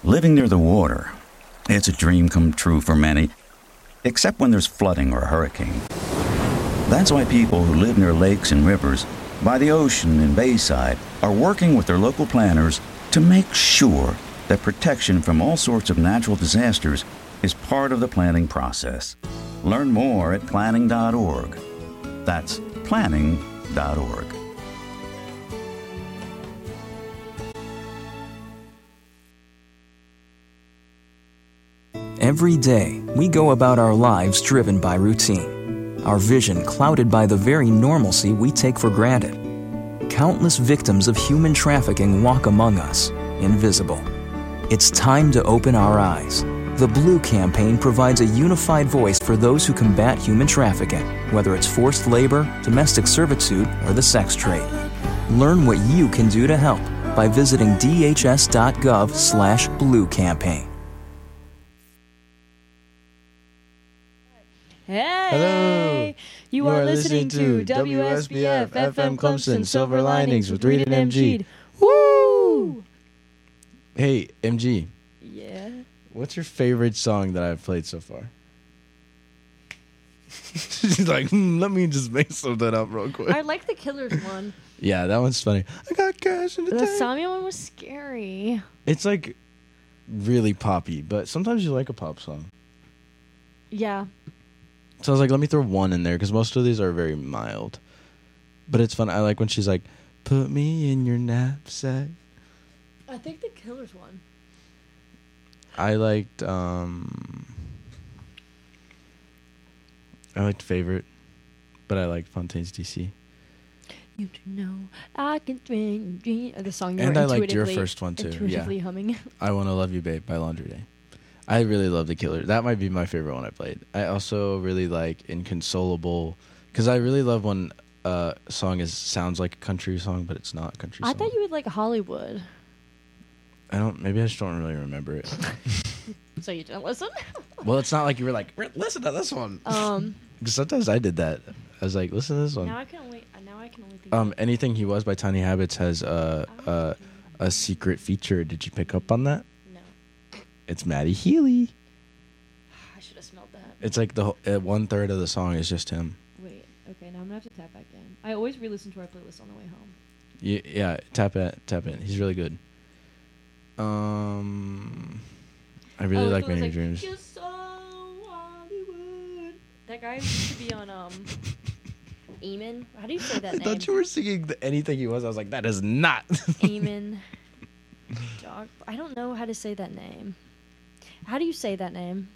Living near the water, it's a dream come true for many, except when there's flooding or a hurricane. That's why people who live near lakes and rivers, by the ocean and bayside, are working with their local planners to make sure that protection from all sorts of natural disasters is part of the planning process. Learn more at planning.org. That's planning.org. Every day, we go about our lives driven by routine, our vision clouded by the very normalcy we take for granted. Countless victims of human trafficking walk among us, invisible. It's time to open our eyes. The Blue Campaign provides a unified voice for those who combat human trafficking, whether it's forced labor, domestic servitude, or the sex trade. Learn what you can do to help by visiting dhs.gov/Blue Campaign. Hey! Hello! You are listening to WSBF FM Clemson Silver Linings with Reed and MG. Woo! Hey, MG. Yeah? What's your favorite song that I've played so far? She's like, let me just make something up real quick. I like the Killers one. Yeah, that one's funny. I got cash in the The tank. Samia one was scary. It's like really poppy, but sometimes you like a pop song. Yeah. So I was like, let me throw one in there because most of these are very mild. But it's fun. I like when she's like, put me in your knapsack. I think the Killers one. I liked Favorite, but I liked Fontaine's DC. You do know I can dream. The song you And were I liked your intuitively- first one too. Intuitively humming. I Wanna Love You Babe by Laundry Day. I really love The Killer. That might be my favorite one I played. I also really like Inconsolable because I really love when a song sounds like a country song, but it's not a country song. I thought you would like Hollywood. Maybe I just don't really remember it. So you didn't listen? Well, it's not like you were like, listen to this one. Because sometimes I did that. I was like, listen to this one. Now I can only think. Anything He Was by Tiny Habits has a secret feature. Did you pick up on that? No. It's Matty Healy. I should have smelled that. It's like the 1/3 of the song is just him. Wait. Okay. Now I'm gonna have to tap back in. I always re-listen to our playlist on the way home. Yeah, tap in. He's really good. I really like Many Dreams. You're so Hollywood. That guy used to be on Eamon. How do you say that I name? thought you were singing Anything He Was. I was like, that is not. Eamon. Dog. I don't know how to say that name. How do you say that name?